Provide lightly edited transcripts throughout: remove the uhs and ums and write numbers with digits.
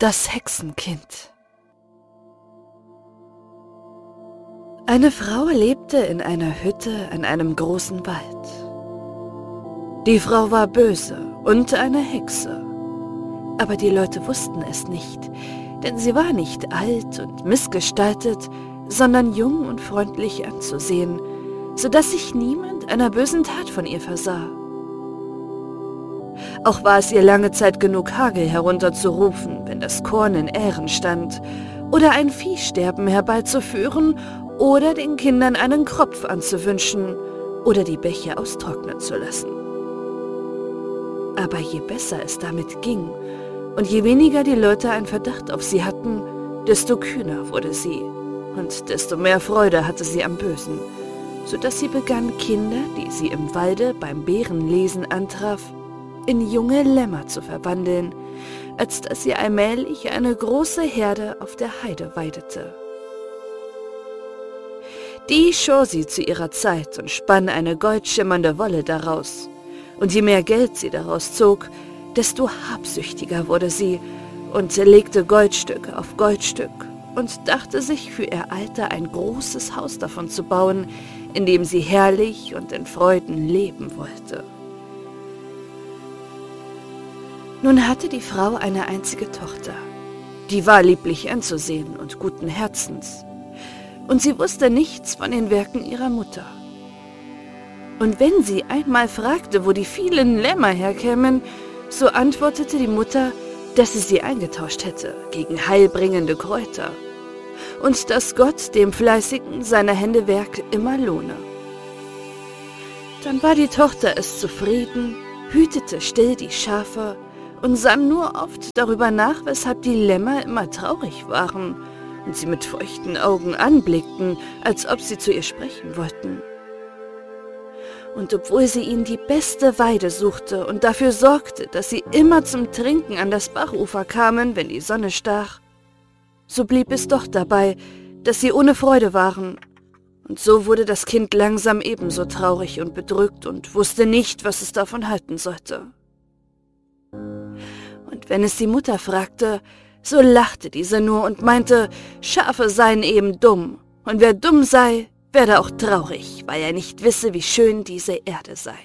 Das Hexenkind. Eine Frau lebte in einer Hütte an einem großen Wald. Die Frau war böse und eine Hexe. Aber die Leute wussten es nicht, denn sie war nicht alt und missgestaltet, sondern jung und freundlich anzusehen, sodass sich niemand einer bösen Tat von ihr versah. Auch war es ihr lange Zeit genug, Hagel herunterzurufen, wenn das Korn in Ähren stand, oder ein Viehsterben herbeizuführen, oder den Kindern einen Kropf anzuwünschen, oder die Bäche austrocknen zu lassen. Aber je besser es damit ging, und je weniger die Leute einen Verdacht auf sie hatten, desto kühner wurde sie, und desto mehr Freude hatte sie am Bösen, sodass sie begann, Kinder, die sie im Walde beim Beerenlesen antraf, in junge Lämmer zu verwandeln, als dass sie allmählich eine große Herde auf der Heide weidete. Die schor sie zu ihrer Zeit und spann eine goldschimmernde Wolle daraus, und je mehr Geld sie daraus zog, desto habsüchtiger wurde sie und legte Goldstück auf Goldstück und dachte sich für ihr Alter ein großes Haus davon zu bauen, in dem sie herrlich und in Freuden leben wollte. Nun hatte die Frau eine einzige Tochter, die war lieblich anzusehen und guten Herzens, und sie wusste nichts von den Werken ihrer Mutter. Und wenn sie einmal fragte, wo die vielen Lämmer herkämen, so antwortete die Mutter, dass sie eingetauscht hätte gegen heilbringende Kräuter und dass Gott dem Fleißigen seiner Hände Werk immer lohne. Dann war die Tochter es zufrieden, hütete still die Schafe und sann nur oft darüber nach, weshalb die Lämmer immer traurig waren und sie mit feuchten Augen anblickten, als ob sie zu ihr sprechen wollten. Und obwohl sie ihnen die beste Weide suchte und dafür sorgte, dass sie immer zum Trinken an das Bachufer kamen, wenn die Sonne stach, so blieb es doch dabei, dass sie ohne Freude waren. Und so wurde das Kind langsam ebenso traurig und bedrückt und wusste nicht, was es davon halten sollte. Und wenn es die Mutter fragte, so lachte diese nur und meinte, Schafe seien eben dumm, und wer dumm sei, werde auch traurig, weil er nicht wisse, wie schön diese Erde sei.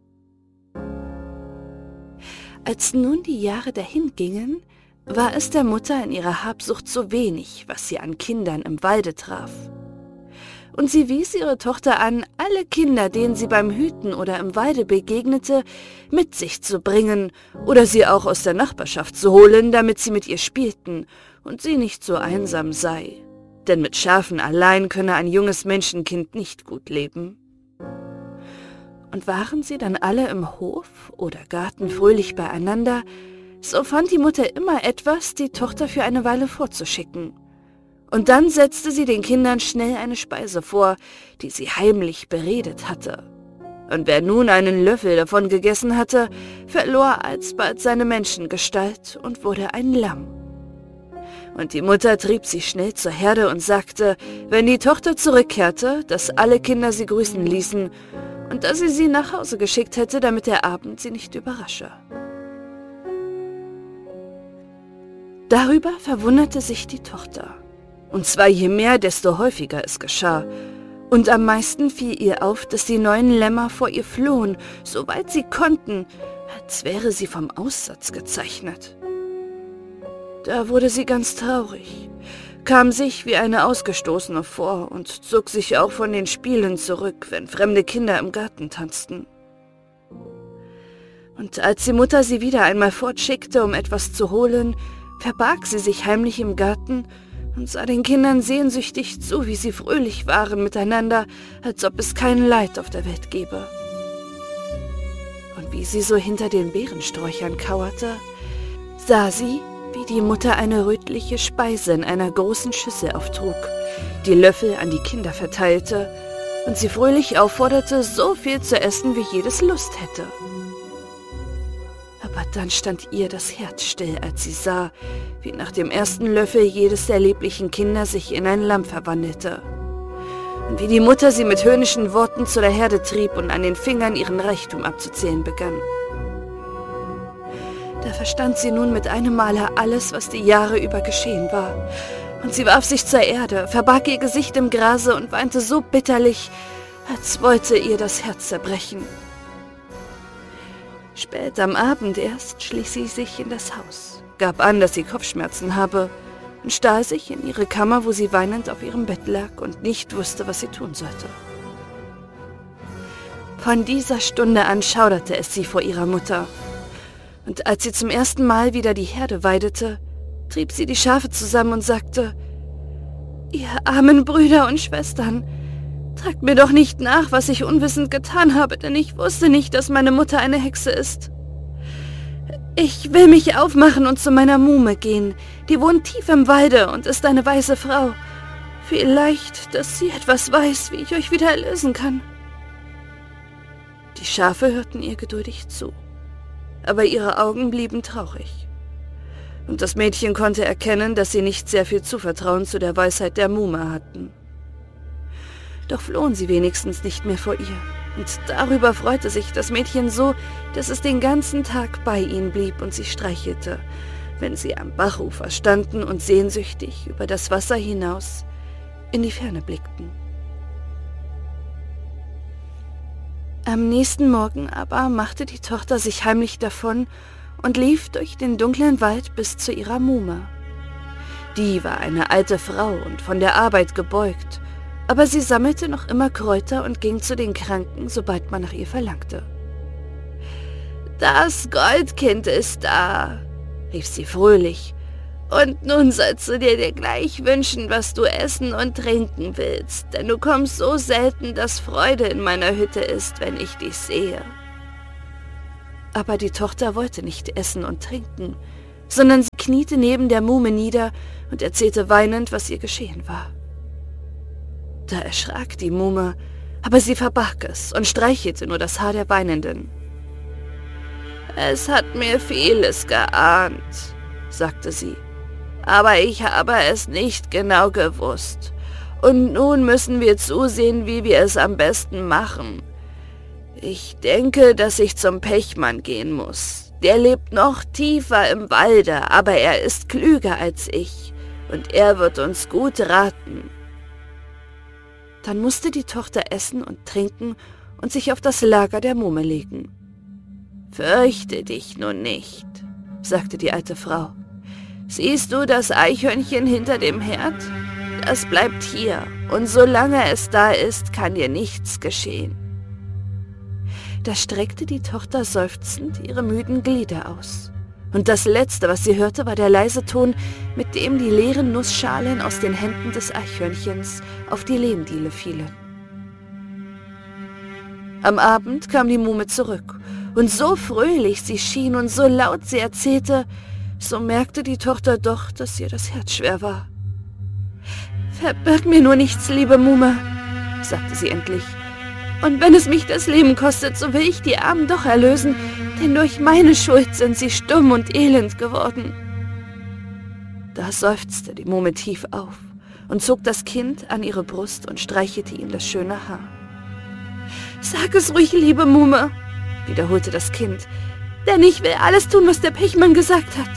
Als nun die Jahre dahingingen, war es der Mutter in ihrer Habsucht so wenig, was sie an Kindern im Walde traf. Und sie wies ihre Tochter an, alle Kinder, denen sie beim Hüten oder im Walde begegnete, mit sich zu bringen oder sie auch aus der Nachbarschaft zu holen, damit sie mit ihr spielten und sie nicht so einsam sei. Denn mit Schafen allein könne ein junges Menschenkind nicht gut leben. Und waren sie dann alle im Hof oder Garten fröhlich beieinander, so fand die Mutter immer etwas, die Tochter für eine Weile vorzuschicken. Und dann setzte sie den Kindern schnell eine Speise vor, die sie heimlich beredet hatte. Und wer nun einen Löffel davon gegessen hatte, verlor alsbald seine Menschengestalt und wurde ein Lamm. Und die Mutter trieb sie schnell zur Herde und sagte, wenn die Tochter zurückkehrte, dass alle Kinder sie grüßen ließen und dass sie nach Hause geschickt hätte, damit der Abend sie nicht überrasche. Darüber verwunderte sich die Tochter. Und zwar je mehr, desto häufiger es geschah. Und am meisten fiel ihr auf, dass die neuen Lämmer vor ihr flohen, soweit sie konnten, als wäre sie vom Aussatz gezeichnet. Da wurde sie ganz traurig, kam sich wie eine Ausgestoßene vor und zog sich auch von den Spielen zurück, wenn fremde Kinder im Garten tanzten. Und als die Mutter sie wieder einmal fortschickte, um etwas zu holen, verbarg sie sich heimlich im Garten und sah den Kindern sehnsüchtig zu, wie sie fröhlich waren miteinander, als ob es kein Leid auf der Welt gäbe. Und wie sie so hinter den Beerensträuchern kauerte, sah sie, wie die Mutter eine rötliche Speise in einer großen Schüssel auftrug, die Löffel an die Kinder verteilte und sie fröhlich aufforderte, so viel zu essen, wie jedes Lust hätte. Aber dann stand ihr das Herz still, als sie sah, wie nach dem ersten Löffel jedes der lieblichen Kinder sich in ein Lamm verwandelte. Und wie die Mutter sie mit höhnischen Worten zu der Herde trieb und an den Fingern ihren Reichtum abzuzählen begann. Da verstand sie nun mit einem Male alles, was die Jahre über geschehen war. Und sie warf sich zur Erde, verbarg ihr Gesicht im Grase und weinte so bitterlich, als wollte ihr das Herz zerbrechen. Spät am Abend erst schlich sie sich in das Haus, gab an, dass sie Kopfschmerzen habe und stahl sich in ihre Kammer, wo sie weinend auf ihrem Bett lag und nicht wusste, was sie tun sollte. Von dieser Stunde an schauderte es sie vor ihrer Mutter. Und als sie zum ersten Mal wieder die Herde weidete, trieb sie die Schafe zusammen und sagte: »Ihr armen Brüder und Schwestern, tragt mir doch nicht nach, was ich unwissend getan habe, denn ich wusste nicht, dass meine Mutter eine Hexe ist. Ich will mich aufmachen und zu meiner Muhme gehen, die wohnt tief im Walde und ist eine weise Frau. Vielleicht, dass sie etwas weiß, wie ich euch wieder erlösen kann.« Die Schafe hörten ihr geduldig zu, aber ihre Augen blieben traurig. Und das Mädchen konnte erkennen, dass sie nicht sehr viel Zuvertrauen zu der Weisheit der Muhme hatten. Doch flohen sie wenigstens nicht mehr vor ihr, und darüber freute sich das Mädchen so, dass es den ganzen Tag bei ihnen blieb und sie streichelte, wenn sie am Bachufer standen und sehnsüchtig über das Wasser hinaus in die Ferne blickten. Am nächsten Morgen aber machte die Tochter sich heimlich davon und lief durch den dunklen Wald bis zu ihrer Muhme. Die war eine alte Frau und von der Arbeit gebeugt, aber sie sammelte noch immer Kräuter und ging zu den Kranken, sobald man nach ihr verlangte. »Das Goldkind ist da«, rief sie fröhlich, »und nun sollst du dir gleich wünschen, was du essen und trinken willst, denn du kommst so selten, dass Freude in meiner Hütte ist, wenn ich dich sehe.« Aber die Tochter wollte nicht essen und trinken, sondern sie kniete neben der Muhme nieder und erzählte weinend, was ihr geschehen war. Da erschrak die Muhme, aber sie verbarg es und streichelte nur das Haar der Weinenden. »Es hat mir vieles geahnt«, sagte sie, »aber ich habe es nicht genau gewusst. Und nun müssen wir zusehen, wie wir es am besten machen. Ich denke, dass ich zum Pechmann gehen muss. Der lebt noch tiefer im Walde, aber er ist klüger als ich, und er wird uns gut raten.« Dann musste die Tochter essen und trinken und sich auf das Lager der Muhme legen. »Fürchte dich nun nicht«, sagte die alte Frau. »Siehst du das Eichhörnchen hinter dem Herd? Das bleibt hier, und solange es da ist, kann dir nichts geschehen.« Da streckte die Tochter seufzend ihre müden Glieder aus. Und das Letzte, was sie hörte, war der leise Ton, mit dem die leeren Nussschalen aus den Händen des Eichhörnchens auf die Lehmdiele fielen. Am Abend kam die Muhme zurück, und so fröhlich sie schien und so laut sie erzählte, so merkte die Tochter doch, dass ihr das Herz schwer war. »Verbirg mir nur nichts, liebe Muhme«, sagte sie endlich. »Und wenn es mich das Leben kostet, so will ich die Armen doch erlösen, denn durch meine Schuld sind sie stumm und elend geworden.« Da seufzte die Muhme tief auf und zog das Kind an ihre Brust und streichelte ihm das schöne Haar. »Sag es ruhig, liebe Muhme«, wiederholte das Kind, »denn ich will alles tun, was der Pechmann gesagt hat.«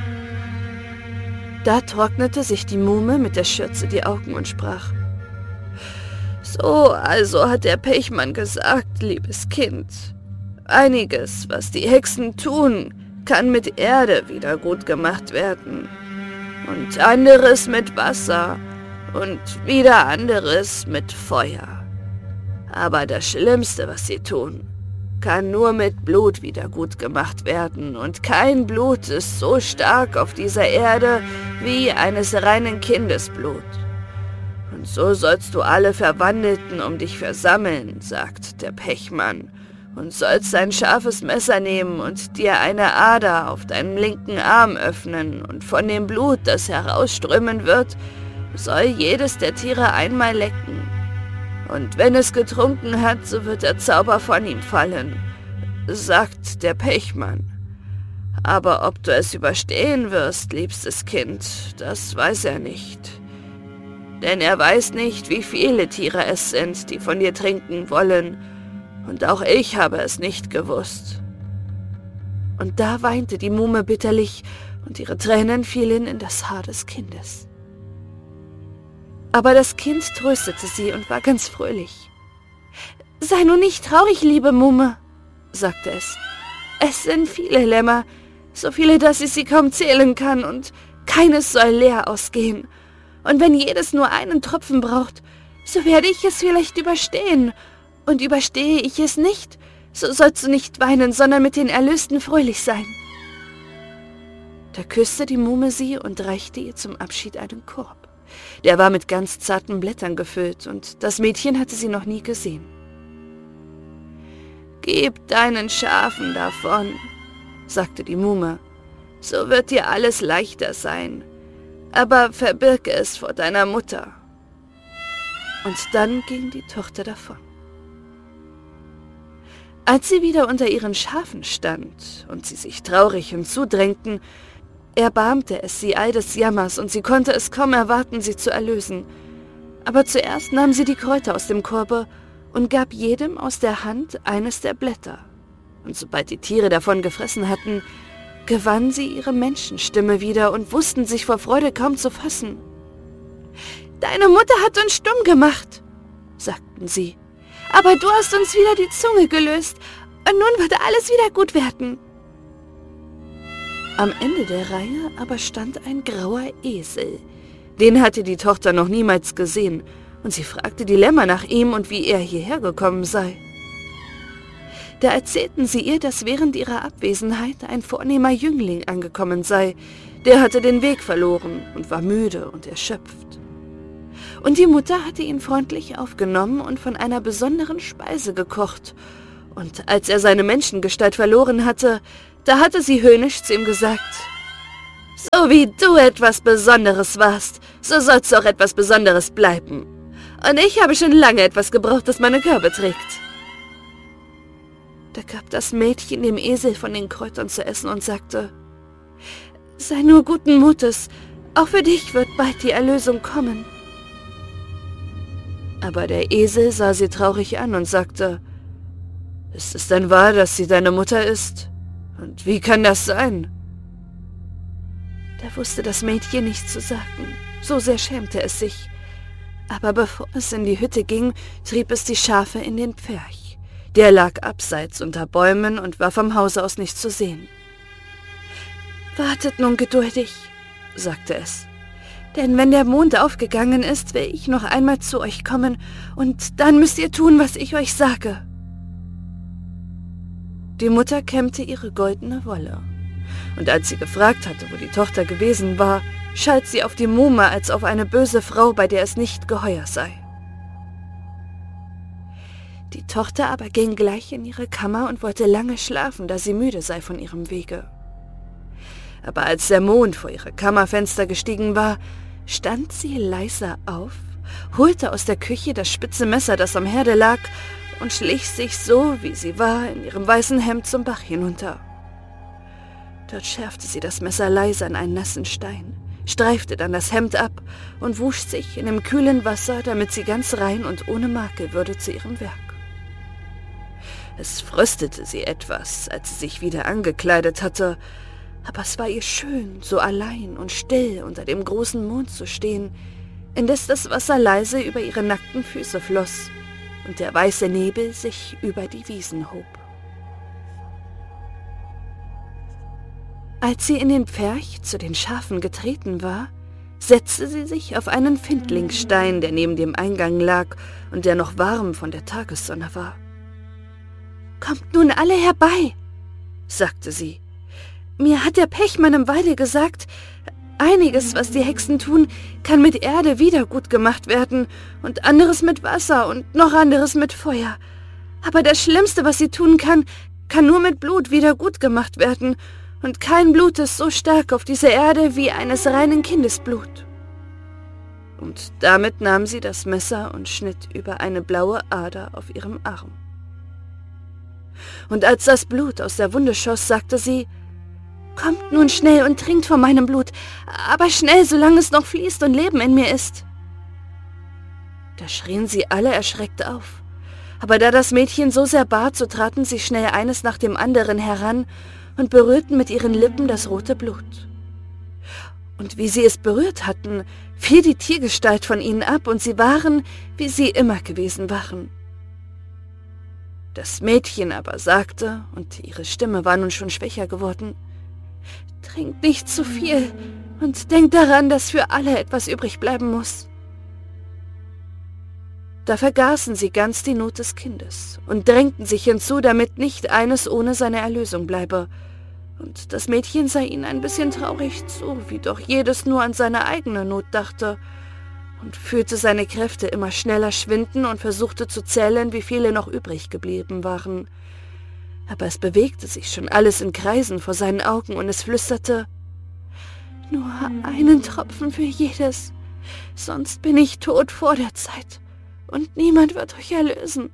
Da trocknete sich die Muhme mit der Schürze die Augen und sprach: »So, also hat der Pechmann gesagt, liebes Kind. Einiges, was die Hexen tun, kann mit Erde wieder gut gemacht werden. Und anderes mit Wasser und wieder anderes mit Feuer. Aber das Schlimmste, was sie tun, kann nur mit Blut wieder gut gemacht werden, und kein Blut ist so stark auf dieser Erde wie eines reinen Kindesblut. Und so sollst du alle Verwandelten um dich versammeln, sagt der Pechmann, und sollst ein scharfes Messer nehmen und dir eine Ader auf deinem linken Arm öffnen, und von dem Blut, das herausströmen wird, soll jedes der Tiere einmal lecken. Und wenn es getrunken hat, so wird der Zauber von ihm fallen, sagt der Pechmann. Aber ob du es überstehen wirst, liebstes Kind, das weiß er nicht. Denn er weiß nicht, wie viele Tiere es sind, die von dir trinken wollen, und auch ich habe es nicht gewusst. Und da weinte die Muhme bitterlich, und ihre Tränen fielen in das Haar des Kindes. Aber das Kind tröstete sie und war ganz fröhlich. »Sei nun nicht traurig, liebe Muhme«, sagte es. »Es sind viele Lämmer, so viele, dass ich sie kaum zählen kann, und keines soll leer ausgehen. Und wenn jedes nur einen Tropfen braucht, so werde ich es vielleicht überstehen. Und überstehe ich es nicht, so sollst du nicht weinen, sondern mit den Erlösten fröhlich sein.« Da küsste die Muhme sie und reichte ihr zum Abschied einen Korb. Der war mit ganz zarten Blättern gefüllt, und das Mädchen hatte sie noch nie gesehen. »Gib deinen Schafen davon«, sagte die Muhme, »so wird dir alles leichter sein, aber verbirge es vor deiner Mutter.« Und dann ging die Tochter davon. Als sie wieder unter ihren Schafen stand und sie sich traurig hinzudrängten, erbarmte es sie all des Jammers, und sie konnte es kaum erwarten, sie zu erlösen. Aber zuerst nahm sie die Kräuter aus dem Korbe und gab jedem aus der Hand eines der Blätter. Und sobald die Tiere davon gefressen hatten, gewann sie ihre Menschenstimme wieder und wussten sich vor Freude kaum zu fassen. »Deine Mutter hat uns stumm gemacht«, sagten sie, »aber du hast uns wieder die Zunge gelöst, und nun wird alles wieder gut werden.« Am Ende der Reihe aber stand ein grauer Esel. Den hatte die Tochter noch niemals gesehen, und sie fragte die Lämmer nach ihm und wie er hierher gekommen sei. Da erzählten sie ihr, dass während ihrer Abwesenheit ein vornehmer Jüngling angekommen sei. Der hatte den Weg verloren und war müde und erschöpft. Und die Mutter hatte ihn freundlich aufgenommen und von einer besonderen Speise gekocht. Und als er seine Menschengestalt verloren hatte, da hatte sie höhnisch zu ihm gesagt: »So wie du etwas Besonderes warst, so sollst du auch etwas Besonderes bleiben. Und ich habe schon lange etwas gebraucht, das meine Körbe trägt.« Da gab das Mädchen dem Esel von den Kräutern zu essen und sagte: »Sei nur guten Mutes, auch für dich wird bald die Erlösung kommen.« Aber der Esel sah sie traurig an und sagte: »Ist es denn wahr, dass sie deine Mutter ist? Und wie kann das sein?« Da wusste das Mädchen nichts zu sagen, so sehr schämte es sich. Aber bevor es in die Hütte ging, trieb es die Schafe in den Pferch. Der lag abseits unter Bäumen und war vom Hause aus nicht zu sehen. »Wartet nun geduldig«, sagte es, »denn wenn der Mond aufgegangen ist, will ich noch einmal zu euch kommen, und dann müsst ihr tun, was ich euch sage.« Die Mutter kämmte ihre goldene Wolle, und als sie gefragt hatte, wo die Tochter gewesen war, schalt sie auf die Muhme als auf eine böse Frau, bei der es nicht geheuer sei. Die Tochter aber ging gleich in ihre Kammer und wollte lange schlafen, da sie müde sei von ihrem Wege. Aber als der Mond vor ihre Kammerfenster gestiegen war, stand sie leise auf, holte aus der Küche das spitze Messer, das am Herde lag, und schlich sich so, wie sie war, in ihrem weißen Hemd zum Bach hinunter. Dort schärfte sie das Messer leise an einen nassen Stein, streifte dann das Hemd ab und wusch sich in dem kühlen Wasser, damit sie ganz rein und ohne Makel würde zu ihrem Werk. Es fröstete sie etwas, als sie sich wieder angekleidet hatte, aber es war ihr schön, so allein und still unter dem großen Mond zu stehen, indes das Wasser leise über ihre nackten Füße floss und der weiße Nebel sich über die Wiesen hob. Als sie in den Pferch zu den Schafen getreten war, setzte sie sich auf einen Findlingsstein, der neben dem Eingang lag und der noch warm von der Tagessonne war. »Kommt nun alle herbei«, sagte sie. »Mir hat der Pechmann im Walde gesagt, einiges, was die Hexen tun, kann mit Erde wieder gut gemacht werden und anderes mit Wasser und noch anderes mit Feuer. Aber das Schlimmste, was sie tun kann nur mit Blut wieder gut gemacht werden, und kein Blut ist so stark auf dieser Erde wie eines reinen Kindesblut.« Und damit nahm sie das Messer und schnitt über eine blaue Ader auf ihrem Arm. Und als das Blut aus der Wunde schoss, sagte sie: »Kommt nun schnell und trinkt von meinem Blut, aber schnell, solange es noch fließt und Leben in mir ist.« Da schrien sie alle erschreckt auf. Aber da das Mädchen so sehr bat, so traten sie schnell eines nach dem anderen heran, und berührten mit ihren Lippen das rote Blut. Und wie sie es berührt hatten, fiel die Tiergestalt von ihnen ab und sie waren, wie sie immer gewesen waren. Das Mädchen aber sagte, und ihre Stimme war nun schon schwächer geworden: »Trinkt nicht zu viel und denkt daran, dass für alle etwas übrig bleiben muss.« Da vergaßen sie ganz die Not des Kindes und drängten sich hinzu, damit nicht eines ohne seine Erlösung bleibe. Und das Mädchen sah ihnen ein bisschen traurig zu, wie doch jedes nur an seine eigene Not dachte, und fühlte seine Kräfte immer schneller schwinden und versuchte zu zählen, wie viele noch übrig geblieben waren. Aber es bewegte sich schon alles in Kreisen vor seinen Augen und es flüsterte: »Nur einen Tropfen für jedes, sonst bin ich tot vor der Zeit und niemand wird euch erlösen.«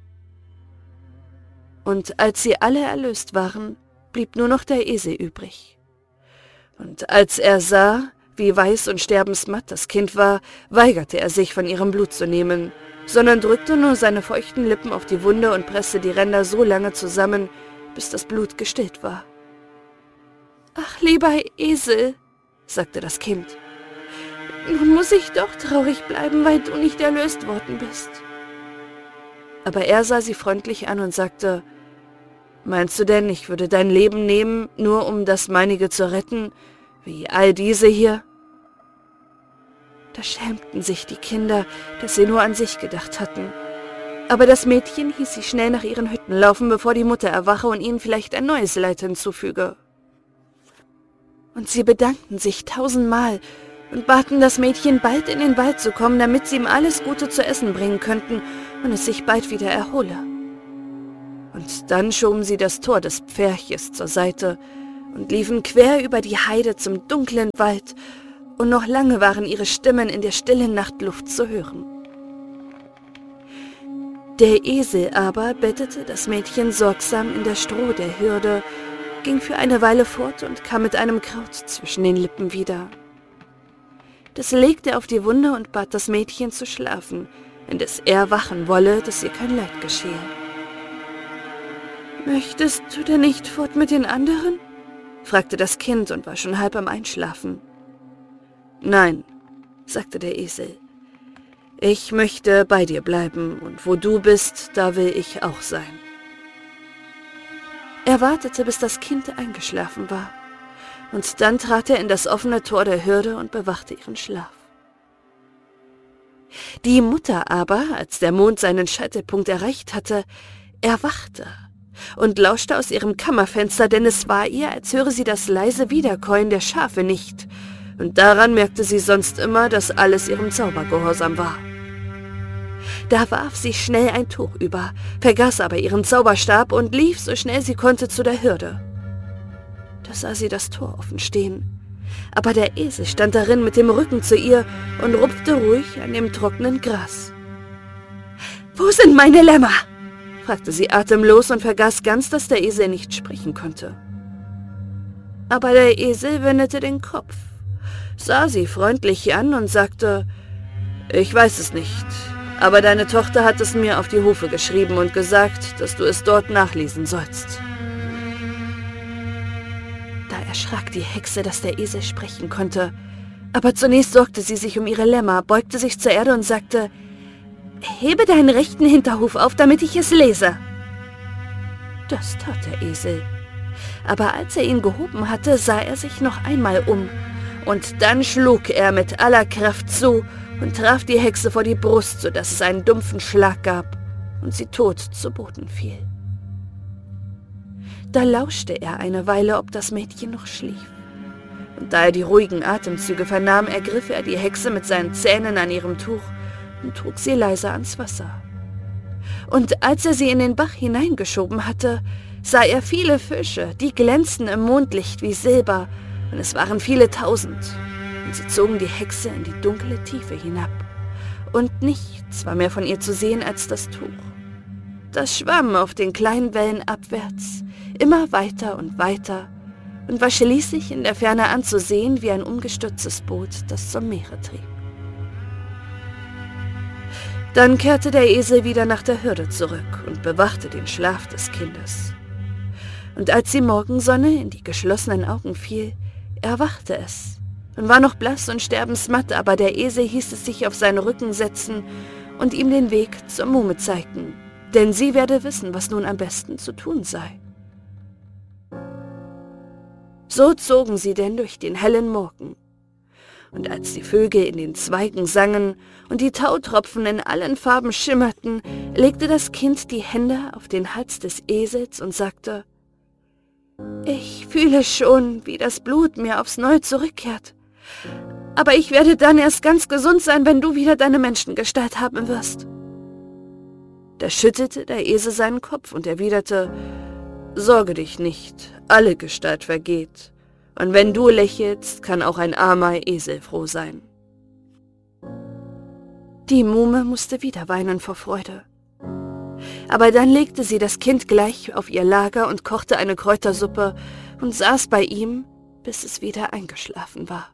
Und als sie alle erlöst waren, blieb nur noch der Esel übrig. Und als er sah, wie weiß und sterbensmatt das Kind war, weigerte er sich, von ihrem Blut zu nehmen, sondern drückte nur seine feuchten Lippen auf die Wunde und presste die Ränder so lange zusammen, bis das Blut gestillt war. »Ach, lieber Esel«, sagte das Kind, »nun muss ich doch traurig bleiben, weil du nicht erlöst worden bist.« Aber er sah sie freundlich an und sagte: »Meinst du denn, ich würde dein Leben nehmen, nur um das meinige zu retten, wie all diese hier?« Da schämten sich die Kinder, dass sie nur an sich gedacht hatten. Aber das Mädchen hieß sie schnell nach ihren Hütten laufen, bevor die Mutter erwache und ihnen vielleicht ein neues Leid hinzufüge. Und sie bedankten sich 1000-mal und baten das Mädchen, bald in den Wald zu kommen, damit sie ihm alles Gute zu essen bringen könnten und es sich bald wieder erhole. Und dann schoben sie das Tor des Pferches zur Seite und liefen quer über die Heide zum dunklen Wald, und noch lange waren ihre Stimmen in der stillen Nachtluft zu hören. Der Esel aber bettete das Mädchen sorgsam in das Stroh der Hürde, ging für eine Weile fort und kam mit einem Kraut zwischen den Lippen wieder. Das legte er auf die Wunde und bat das Mädchen zu schlafen, indes er wachen wolle, dass ihr kein Leid geschehe. »Möchtest du denn nicht fort mit den anderen?« fragte das Kind und war schon halb am Einschlafen. »Nein«, sagte der Esel, »ich möchte bei dir bleiben, und wo du bist, da will ich auch sein.« Er wartete, bis das Kind eingeschlafen war, und dann trat er in das offene Tor der Hürde und bewachte ihren Schlaf. Die Mutter aber, als der Mond seinen Scheitelpunkt erreicht hatte, erwachte und lauschte aus ihrem Kammerfenster, denn es war ihr, als höre sie das leise Wiederkäuen der Schafe nicht, und daran merkte sie sonst immer, dass alles ihrem Zauber gehorsam war. Da warf sie schnell ein Tuch über, vergaß aber ihren Zauberstab und lief so schnell sie konnte zu der Hürde. Da sah sie das Tor offen stehen, aber der Esel stand darin mit dem Rücken zu ihr und rupfte ruhig an dem trockenen Gras. »Wo sind meine Lämmer?« fragte sie atemlos und vergaß ganz, dass der Esel nicht sprechen konnte. Aber der Esel wendete den Kopf, sah sie freundlich an und sagte: »Ich weiß es nicht, aber deine Tochter hat es mir auf die Hufe geschrieben und gesagt, dass du es dort nachlesen sollst.« Da erschrak die Hexe, dass der Esel sprechen konnte, aber zunächst sorgte sie sich um ihre Lämmer, beugte sich zur Erde und sagte: »Hebe deinen rechten Hinterhuf auf, damit ich es lese.« Das tat der Esel, aber als er ihn gehoben hatte, sah er sich noch einmal um, und dann schlug er mit aller Kraft zu und traf die Hexe vor die Brust, sodass es einen dumpfen Schlag gab und sie tot zu Boden fiel. Da lauschte er eine Weile, ob das Mädchen noch schlief, und da er die ruhigen Atemzüge vernahm, ergriff er die Hexe mit seinen Zähnen an ihrem Tuch und trug sie leise ans Wasser. Und als er sie in den Bach hineingeschoben hatte, sah er viele Fische, die glänzten im Mondlicht wie Silber, und es waren viele tausend, und sie zogen die Hexe in die dunkle Tiefe hinab, und nichts war mehr von ihr zu sehen als das Tuch. Das schwamm auf den kleinen Wellen abwärts, immer weiter und weiter, und war schließlich in der Ferne anzusehen wie ein umgestürztes Boot, das zum Meere trieb. Dann kehrte der Esel wieder nach der Hürde zurück und bewachte den Schlaf des Kindes. Und als die Morgensonne in die geschlossenen Augen fiel, erwachte es und war noch blass und sterbensmatt, aber der Esel hieß es sich auf seinen Rücken setzen und ihm den Weg zur Muhme zeigen, denn sie werde wissen, was nun am besten zu tun sei. So zogen sie denn durch den hellen Morgen. Und als die Vögel in den Zweigen sangen und die Tautropfen in allen Farben schimmerten, legte das Kind die Hände auf den Hals des Esels und sagte: »Ich fühle schon, wie das Blut mir aufs Neue zurückkehrt. Aber ich werde dann erst ganz gesund sein, wenn du wieder deine Menschengestalt haben wirst.« Da schüttelte der Esel seinen Kopf und erwiderte: »Sorge dich nicht, alle Gestalt vergeht. Und wenn du lächelst, kann auch ein armer Esel froh sein.« Die Muhme musste wieder weinen vor Freude. Aber dann legte sie das Kind gleich auf ihr Lager und kochte eine Kräutersuppe und saß bei ihm, bis es wieder eingeschlafen war.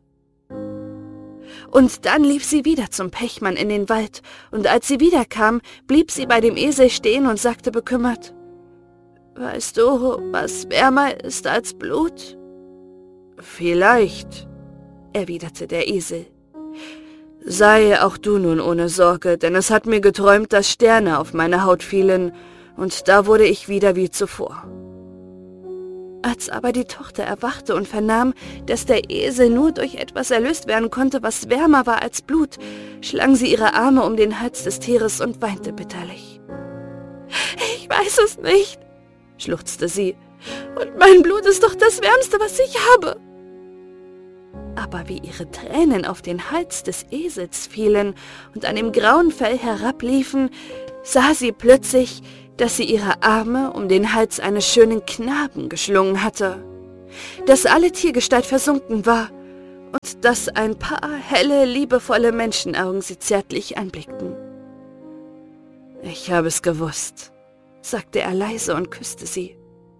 Und dann lief sie wieder zum Pechmann in den Wald, und als sie wiederkam, blieb sie bei dem Esel stehen und sagte bekümmert: »Weißt du, was wärmer ist als Blut?« »Vielleicht«, erwiderte der Esel. »Sei auch du nun ohne Sorge, denn es hat mir geträumt, dass Sterne auf meine Haut fielen, und da wurde ich wieder wie zuvor.« Als aber die Tochter erwachte und vernahm, dass der Esel nur durch etwas erlöst werden konnte, was wärmer war als Blut, schlang sie ihre Arme um den Hals des Tieres und weinte bitterlich. »Ich weiß es nicht«, schluchzte sie, »und mein Blut ist doch das Wärmste, was ich habe.« Aber wie ihre Tränen auf den Hals des Esels fielen und an dem grauen Fell herabliefen, sah sie plötzlich, dass sie ihre Arme um den Hals eines schönen Knaben geschlungen hatte, dass alle Tiergestalt versunken war und dass ein paar helle, liebevolle Menschenaugen sie zärtlich anblickten. »Ich habe es gewusst«, sagte er leise und küsste sie.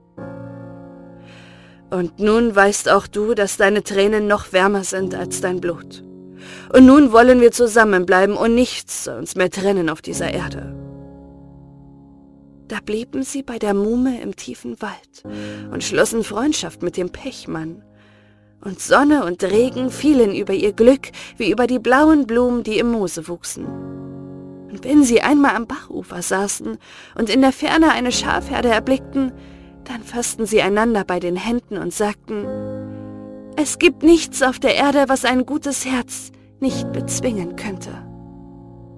»Und nun weißt auch du, dass deine Tränen noch wärmer sind als dein Blut. Und nun wollen wir zusammenbleiben und nichts soll uns mehr trennen auf dieser Erde.« Da blieben sie bei der Muhme im tiefen Wald und schlossen Freundschaft mit dem Pechmann. Und Sonne und Regen fielen über ihr Glück wie über die blauen Blumen, die im Moose wuchsen. Und wenn sie einmal am Bachufer saßen und in der Ferne eine Schafherde erblickten, dann fassten sie einander bei den Händen und sagten: »Es gibt nichts auf der Erde, was ein gutes Herz nicht bezwingen könnte.«